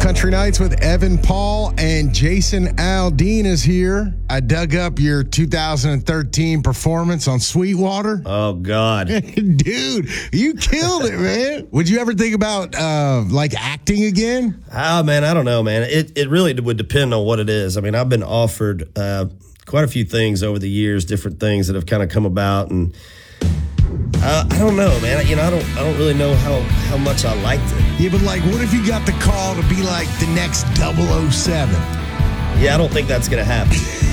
Country Nights with Evan Paul and Jason Aldean is here. I dug up your 2013 performance on Sweetwater. Oh, God. Dude, you killed it, man. Would you ever think about, acting again? Oh, man, I don't know, man. It really would depend on what it is. I mean, I've been offered quite a few things over the years, different things that have kind of come about, and I don't know, man. I don't really know how much I liked it. Yeah, but what if you got the call to be like the next 007? Yeah, I don't think that's going to happen.